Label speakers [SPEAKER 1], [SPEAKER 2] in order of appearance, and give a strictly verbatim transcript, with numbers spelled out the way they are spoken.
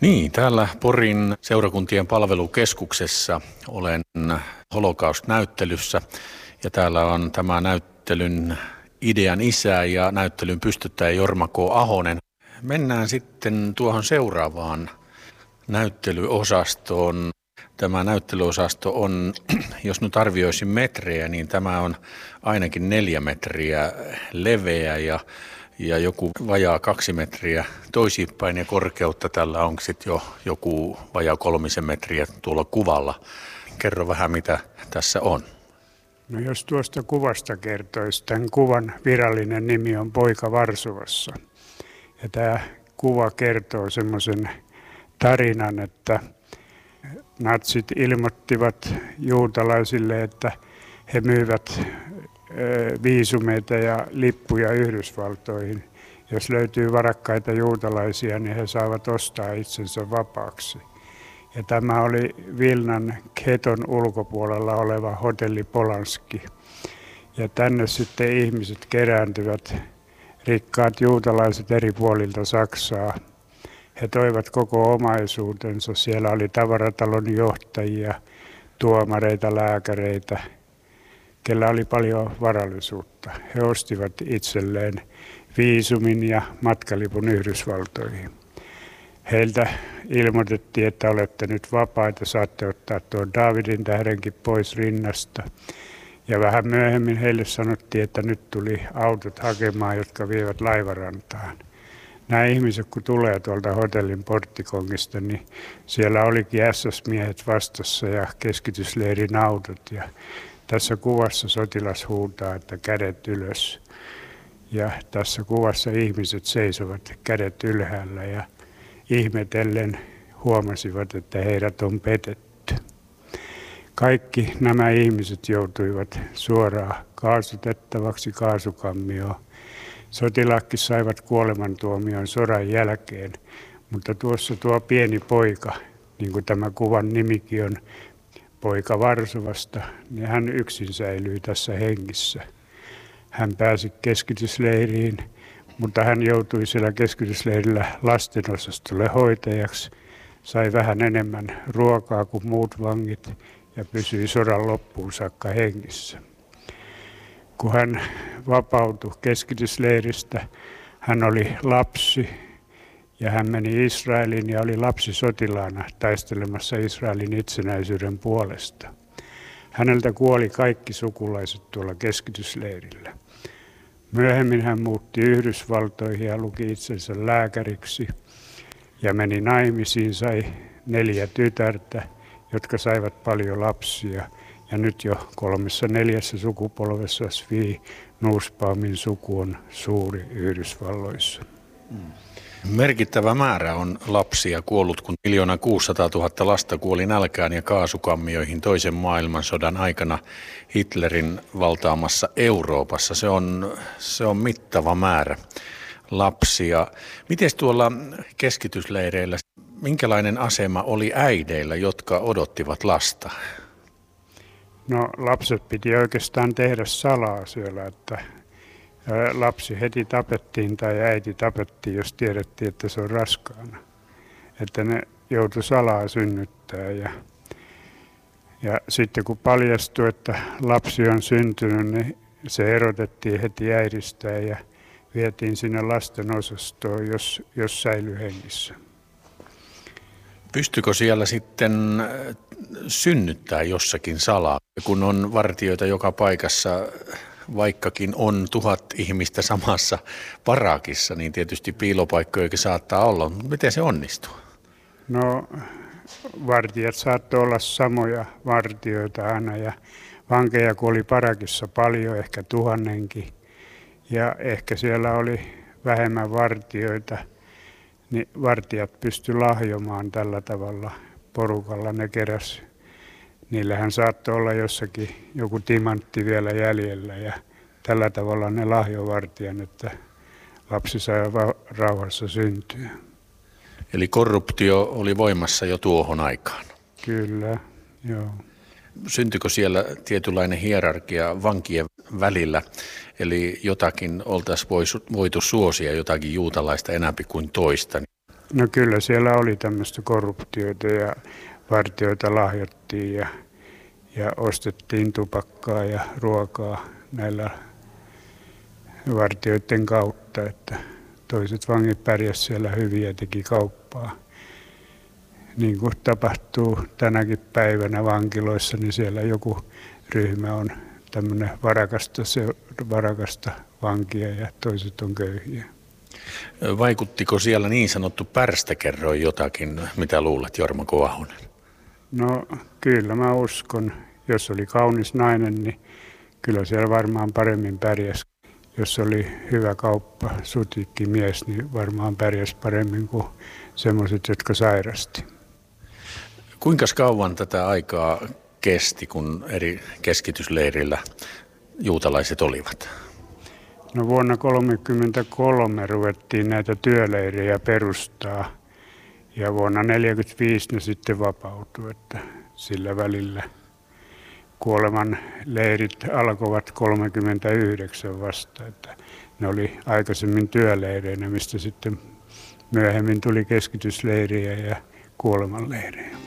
[SPEAKER 1] Niin, täällä Porin seurakuntien palvelukeskuksessa olen Holocaust-näyttelyssä ja täällä on tämä näyttelyn idean isä ja näyttelyn pystyttäjä Jorma K. Ahonen. Mennään sitten tuohon seuraavaan näyttelyosastoon. Tämä näyttelyosasto on, jos nyt arvioisin metrejä, niin tämä on ainakin neljä metriä leveä ja Ja joku vajaa kaksi metriä toisinpäin ja korkeutta tällä on sitten jo joku vajaa kolmisen metriä tuolla kuvalla. Kerro vähän, mitä tässä on.
[SPEAKER 2] No jos tuosta kuvasta kertoisi, tämän kuvan virallinen nimi on Poika Varsovassa. Ja tämä kuva kertoo semmoisen tarinan, että natsit ilmoittivat juutalaisille, että he myyvät viisumeita ja lippuja Yhdysvaltoihin. Jos löytyy varakkaita juutalaisia, niin he saavat ostaa itsensä vapaaksi. Ja tämä oli Vilnan gheton ulkopuolella oleva hotelli Polanski. Ja tänne sitten ihmiset kerääntyvät, rikkaat juutalaiset eri puolilta Saksaa. He toivat koko omaisuutensa. Siellä oli tavaratalon johtajia, tuomareita, lääkäreitä, kellä oli paljon varallisuutta. He ostivat itselleen viisumin ja matkalipun Yhdysvaltoihin. Heiltä ilmoitettiin, että olette nyt vapaita, saatte ottaa tuon Daavidin tähdenkin pois rinnasta. Ja vähän myöhemmin heille sanottiin, että nyt tuli autot hakemaan, jotka vievät laivarantaan. Nämä ihmiset, kun tulee tuolta hotellin porttikongista, niin siellä olikin äs äs-miehet vastassa ja keskitysleirin autot. Ja tässä kuvassa sotilas huutaa, että kädet ylös. Ja tässä kuvassa ihmiset seisovat kädet ylhäällä ja ihmetellen huomasivat, että heidät on petetty. Kaikki nämä ihmiset joutuivat suoraan kaasutettavaksi kaasukammioon. Sotilaatkin saivat kuolemantuomion sodan jälkeen, mutta tuossa tuo pieni poika, niin kuin tämä kuvan nimikin on, Poika Varsovasta, niin hän yksin säilyi tässä hengissä. Hän pääsi keskitysleiriin, mutta hän joutui siellä keskitysleirillä lastenosastolle hoitajaksi, sai vähän enemmän ruokaa kuin muut vangit ja pysyi sodan loppuun saakka hengissä. Kun hän vapautui keskitysleiristä, hän oli lapsi ja hän meni Israeliin ja oli lapsisotilaana taistelemassa Israelin itsenäisyyden puolesta. Häneltä kuoli kaikki sukulaiset tuolla keskitysleirillä. Myöhemmin hän muutti Yhdysvaltoihin ja luki itsensä lääkäriksi ja meni naimisiin, sai neljä tytärtä, jotka saivat paljon lapsia. Ja nyt jo kolmessa neljässä sukupolvessa Svi Nuuspaumin suku on suuri Yhdysvalloissa.
[SPEAKER 1] Merkittävä määrä on lapsia kuollut, kun miljoona kuusisataatuhatta lasta kuoli nälkään ja kaasukammioihin toisen maailmansodan aikana Hitlerin valtaamassa Euroopassa. Se on, se on mittava määrä lapsia. Miten tuolla keskitysleireillä, minkälainen asema oli äideillä, jotka odottivat lasta?
[SPEAKER 2] No lapset piti oikeastaan tehdä salaa siellä, että lapsi heti tapettiin tai äiti tapettiin, jos tiedettiin, että se on raskaana. Että ne joutui salaa synnyttää. Ja, ja sitten kun paljastui, että lapsi on syntynyt, niin se erotettiin heti äidistään ja vietiin sinne lastenosastoon, jos, jos säilyi hengissä.
[SPEAKER 1] Pystykö siellä sitten synnyttää jossakin salaa, kun on vartijoita joka paikassa? Vaikkakin on tuhat ihmistä samassa parakissa, niin tietysti piilopaikkojakin saattaa olla. Mutta miten se onnistuu?
[SPEAKER 2] No, vartijat saattoi olla samoja vartijoita aina ja vankeja kun oli parakissa paljon, ehkä tuhannenkin. Ja ehkä siellä oli vähemmän vartijoita, niin vartijat pystyi lahjomaan tällä tavalla porukalla. Ne keräsi. Niillähän saattoi olla jossakin joku timantti vielä jäljellä ja tällä tavalla ne lahjoi vartijan, että lapsi sai rauhassa syntyä.
[SPEAKER 1] Eli korruptio oli voimassa jo tuohon aikaan?
[SPEAKER 2] Kyllä, joo.
[SPEAKER 1] Syntyikö siellä tietynlainen hierarkia vankien välillä? Eli jotakin oltaisiin voitu suosia jotakin juutalaista enemmän kuin toista?
[SPEAKER 2] No kyllä siellä oli tämmöistä korruptioita ja vartijoita lahjottiin ja, ja ostettiin tupakkaa ja ruokaa näillä vartijoiden kautta, että toiset vangit pärjäsivät siellä hyvin ja teki kauppaa. Niin kuin tapahtuu tänäkin päivänä vankiloissa, niin siellä joku ryhmä on tämmöinen varakasta, se, varakasta vankia ja toiset on köyhiä.
[SPEAKER 1] Vaikuttiko siellä niin sanottu pärstäkerroin jotakin, mitä luulet, Jorma K. Ahonen?
[SPEAKER 2] No kyllä mä uskon, jos oli kaunis nainen, niin kyllä siellä varmaan paremmin pärjäsi. Jos oli hyvä kauppa, sutikki mies, niin varmaan pärjäsi paremmin kuin semmoiset, jotka sairasti.
[SPEAKER 1] Kuinka kauan tätä aikaa kesti, kun eri keskitysleirillä juutalaiset olivat?
[SPEAKER 2] No vuonna tuhatyhdeksänsataakolmekymmentäkolme ruvettiin näitä työleirejä perustaa ja vuonna tuhatyhdeksänsataaneljäkymmentäviisi ne sitten vapautui, että sillä välillä kuoleman leirit alkoivat kolmekymmentäyhdeksän vasta, että ne oli aikaisemmin työleireinä, mistä sitten myöhemmin tuli keskitysleiriä ja kuolemanleirejä.